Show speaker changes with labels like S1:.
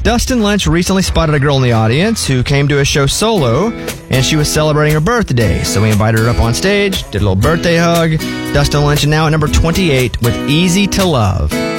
S1: Dustin Lynch recently spotted a girl in the audience who came to his show solo, and she was celebrating her birthday. So we invited her up on stage, did a little birthday hug. Dustin Lynch, and now at number 28 with Easy to Love.